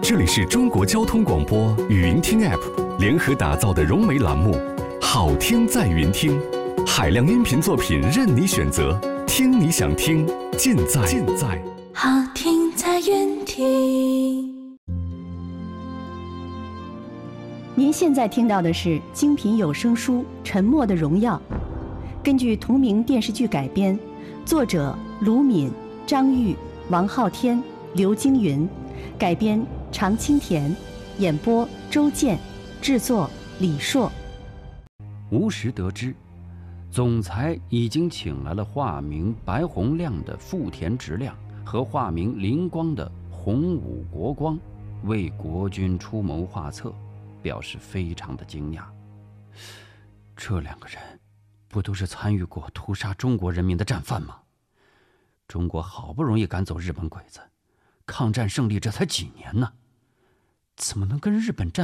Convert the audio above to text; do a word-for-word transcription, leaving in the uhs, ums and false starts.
这里是中国交通广播语音听 App 联合打造的融媒栏目，好听在云听，海量音频作品任你选择，听你想听，尽在尽在好听在云听。 您现在听到的是精品有声书《沉默的荣耀》，根据同名电视剧改编，作者卢敏、张玉、王昊天、刘京云，改编常青田，演播周健，制作李硕。 吴时得知，总裁已经请来了化名白洪亮的富田直亮和化名灵光的洪武国光，为国军出谋划策，表示非常的惊讶。这两个人不都是参与过屠杀中国人民的战犯吗？中国好不容易赶走日本鬼子，抗战胜利这才几年呢，怎么能跟日本战